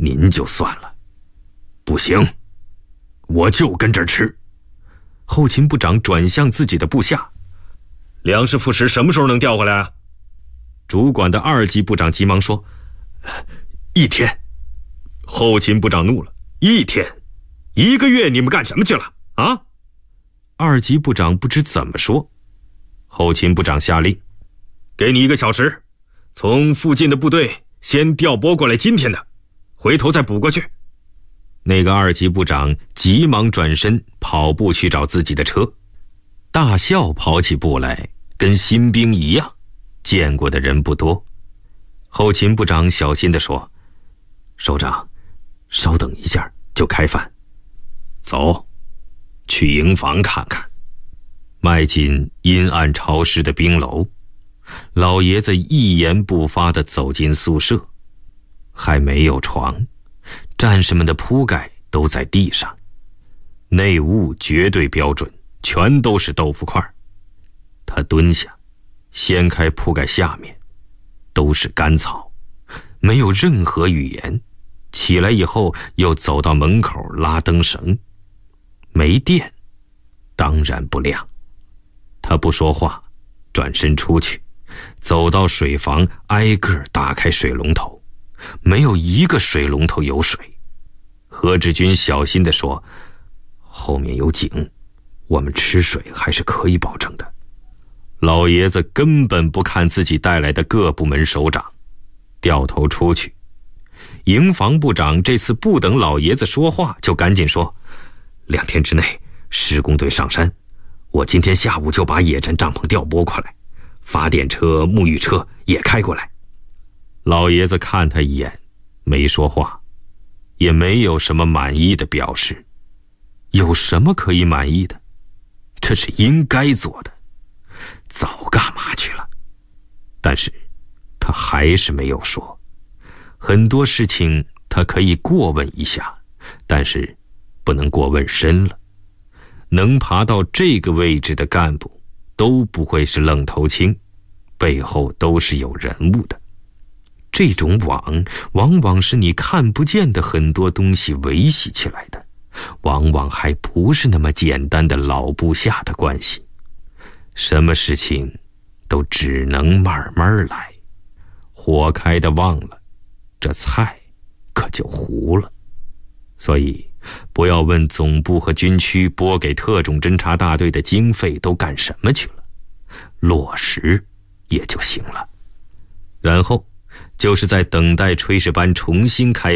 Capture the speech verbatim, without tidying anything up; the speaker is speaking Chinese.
您就算了。不行，我就跟这儿吃。后勤部长转向自己的部下，粮食副食什么时候能调回来啊？主管的二级部长急忙说，一天。后勤部长怒了，一天？一个月你们干什么去了啊？二级部长不知怎么说。后勤部长下令，给你一个小时，从附近的部队先调拨过来今天的，回头再补过去。那个二级部长急忙转身跑步去找自己的车。大校跑起步来跟新兵一样，见过的人不多。后勤部长小心地说，首长，稍等一下就开饭。走，去营房看看。迈进阴暗潮湿的兵楼，老爷子一言不发地走进宿舍。还没有床，战士们的铺盖都在地上，内务绝对标准，全都是豆腐块。他蹲下，掀开铺盖，下面都是干草，没有任何语言。起来以后又走到门口拉灯绳，没电，当然不亮。他不说话，转身出去，走到水房，挨个打开水龙头，没有一个水龙头有水。何志军小心地说，后面有井，我们吃水还是可以保证的。老爷子根本不看自己带来的各部门首长，掉头出去。营房部长这次不等老爷子说话，就赶紧说，两天之内施工队上山，我今天下午就把野战帐篷调拨过来，发电车、沐浴车也开过来。老爷子看他一眼，没说话，也没有什么满意的表示。有什么可以满意的？这是应该做的，早干嘛去了？但是他还是没有说。很多事情他可以过问一下，但是不能过问深了。能爬到这个位置的干部都不会是愣头青，背后都是有人物的。这种网往往是你看不见的很多东西维系起来的，往往还不是那么简单的老部下的关系。什么事情都只能慢慢来，火开的忘了，这菜可就糊了。所以不要问总部和军区拨给特种侦察大队的经费都干什么去了，落实也就行了。然后就是在等待炊事班重新开